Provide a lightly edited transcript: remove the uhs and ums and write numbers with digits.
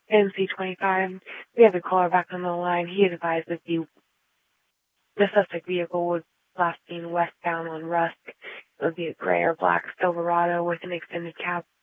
NC-25. We have the caller back on the line. He advised that the suspect vehicle was last seen westbound on Rusk. It would be a gray or black Silverado with an extended cab.